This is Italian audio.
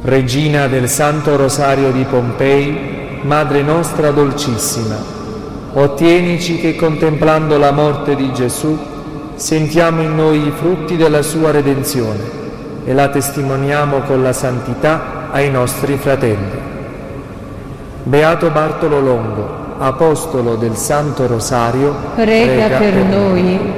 Regina del Santo Rosario di Pompei, Madre nostra dolcissima, ottienici che contemplando la morte di Gesù sentiamo in noi i frutti della sua redenzione e la testimoniamo con la santità ai nostri fratelli. Beato Bartolo Longo, apostolo del Santo Rosario, prega per noi.